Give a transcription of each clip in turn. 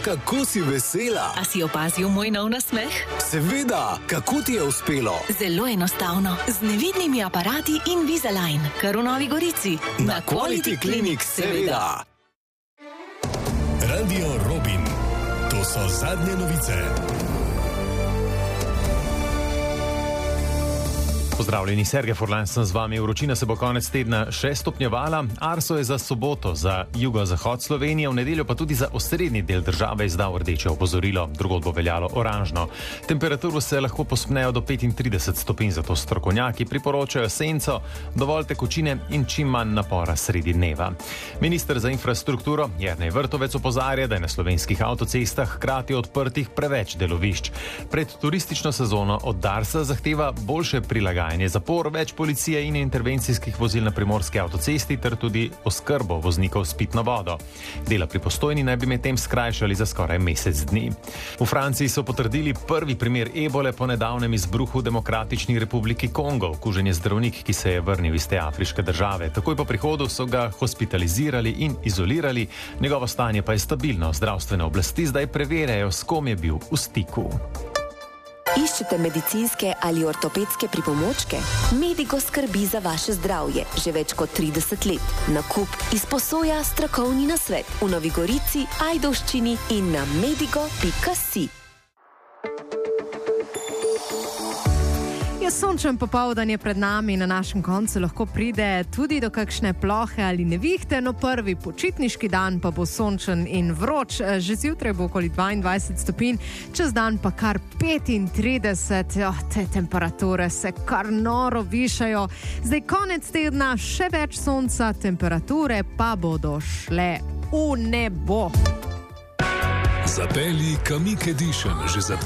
kako si vesela. A si opazil moj nov nasmeh? Seveda, kako ti je uspelo? Zelo enostavno, z nevidnimi aparati Invisalign, kar v Novi Gorici. Na Quality Clinic, seveda. Radio Robin. To so zadnje novice. Pozdravljeni, Sergej Furlan sem z vami. Vročina se bo konec tedna še stopnjevala. Arso je za soboto za jugozahod Slovenije, v nedeljo pa tudi za osrednji del države izdal rdeče opozorilo. Drugod bo veljalo oranžno. Temperaturo se lahko pospnejo do 35 stopinj, zato strokovnjaki priporočajo senco, dovolj tekočine in čim manj napora sredi dneva. Minister za infrastrukturo Jernej Vrtovec opozarja, da je na slovenskih avtocestah hkrati odprtih preveč delovišč. Pred turistično sezono od Darsa zahteva boljše prilagajanje zapor, več policije in intervencijskih vozil na primorski avtocesti ter tudi oskrbo voznikov s pitno vodo. Dela pri Postojni naj bi medtem skrajšali za skoraj mesec dni. V Franciji so potrdili prvi primer ebole po nedavnem izbruhu Demokratični republiki Kongo. Okužen je zdravnik, ki se je vrnil iz te afriške države. Takoj po prihodu so ga hospitalizirali in izolirali, njegovo stanje pa je stabilno. Zdravstvene oblasti zdaj preverjajo, s kom je bil v stiku. Iščete medicinske ali ortopedske pripomočke? Medigo skrbi za vaše zdravje že več kot 30 let. Nakup, izposoja, strokovni nasvet v Novi Gorici, Ajdovščini in na medigo.si. Sončen popoldan je pred nami, na našem koncu lahko pride tudi do kakšne plohe ali nevihte, no prvi počitniški dan pa bo sončen in vroč, že zjutraj bo okoli 22 stopinj, čez dan pa kar 35, te temperature se kar noro višajo. Zdaj konec tedna še več sonca, temperature pa bodo šle v nebo. Zapelji Kamiq Edition že za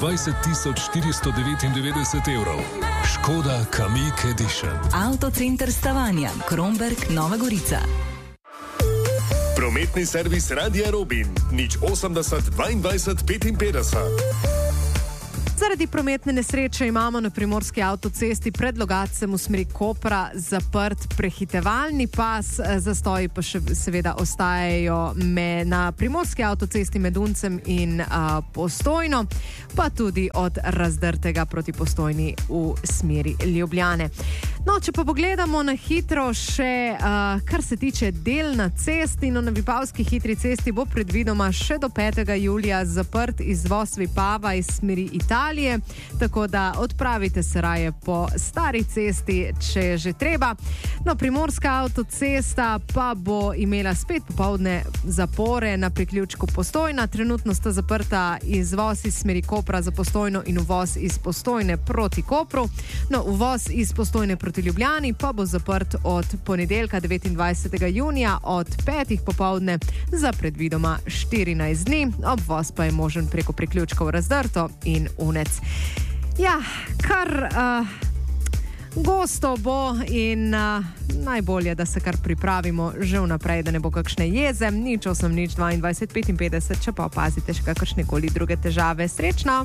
20.499 evrov. Škoda Kamiq Edition. Avtocenter Stavanja, Kromberk, Nova Gorica. Prometni servis Radia Robin. 080 22 55. Zaradi prometne nesreče imamo na primorski avtocesti pred Logatcem v smeri Kopra zaprt prehitevalni pas, zastoji pa še seveda ostajajo na primorski avtocesti med Uncem in Postojno, pa tudi od Razdrtega proti Postojni v smeri Ljubljane. No, če pa pogledamo na hitro še, kar se tiče del na cesti, no na Vipavski hitri cesti bo predvidoma še do 5. julija zaprt izvoz Vipava iz smeri Italije, tako da odpravite se raje po stari cesti, če je že treba. No, primorska avtocesta pa bo imela spet popoldne zapore na priključku Postojna. Trenutno sta zaprta izvoz iz smeri Kopra za Postojno in uvoz iz Postojne proti Kopru. No, uvoz iz Postojne proti Ljubljani pa bo zaprt od ponedeljka 29. junija od 5. popoldne za predvidoma 14 dni. Obvoz pa je možen preko priključkov Razdrto in Unec. Ja, kar gosto bo in najbolje, da se kar pripravimo že vnaprej, da ne bo kakšne jeze. 080 22 55, če pa opazite še kakršnekoli druge težave. Srečno!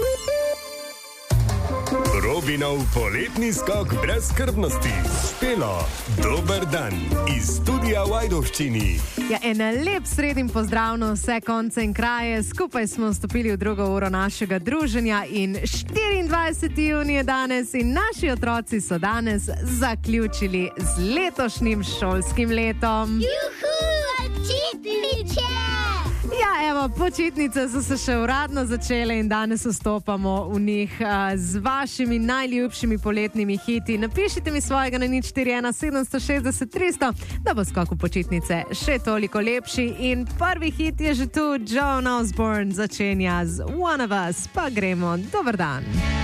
Robinov poletni skok brez skrbnosti. Špelo, dober dan iz studia v Ajdovščini. Ja, en lep sredin pozdrav na vse konce in kraje. Skupaj smo vstopili v drugo uro našega druženja in 24. junij je danes in naši otroci so danes zaključili z letošnjim šolskim letom. Juhu, očitniče! Ja, evo, počitnice so se še uradno začele in danes vstopamo v njih z vašimi najljubšimi poletnimi hiti. Napišite mi svojega na 041 760 300, da bo skok v počitnice še toliko lepši. In prvi hit je že tu, Joan Osborne začenja z One of Us. Pa gremo, dober dan.